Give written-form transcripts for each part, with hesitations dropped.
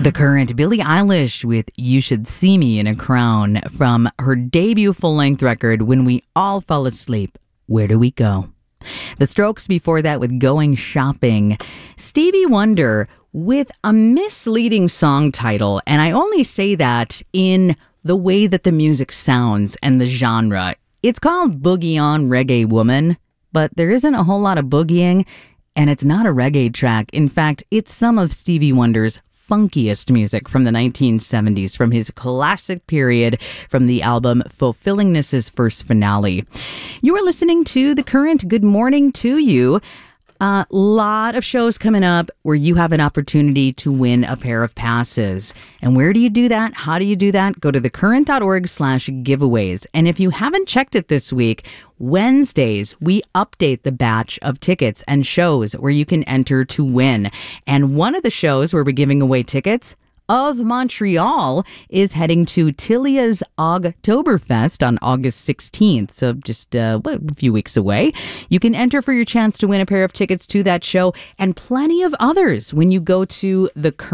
The Current, Billie Eilish with You Should See Me in a Crown from her debut full-length record, When We All Fall Asleep, Where Do We Go? The Strokes before that with Going Shopping. Stevie Wonder with a misleading song title, and I only say that in the way that the music sounds and the genre. It's called Boogie On Reggae Woman, but there isn't a whole lot of boogieing, and it's not a reggae track. In fact, it's some of Stevie Wonder's funkiest music from the 1970s, from his classic period, from the album Fulfillingness's First Finale. You are listening to The Current. Good morning to you. A lot of shows coming up where you have an opportunity to win a pair of passes. And where do you do that? How do you do that? Go to thecurrent.org/giveaways. And if you haven't checked it this week, Wednesdays, we update the batch of tickets and shows where you can enter to win. And one of the shows where we're giving away tickets of Montreal is heading to Tilia's Ogtoberfest on August 16th, so just a few weeks away. You can enter for your chance to win a pair of tickets to that show and plenty of others when you go to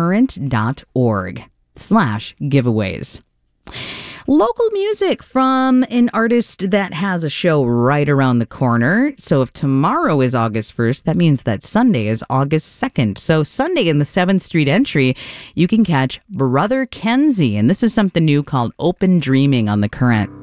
thecurrent.org/giveaways. Local music from an artist that has a show right around the corner. So if tomorrow is August 1st, that means that Sunday is August 2nd. So Sunday in the 7th Street Entry, you can catch Brother Kenzie. And this is something new called Open Dreaming on The Current.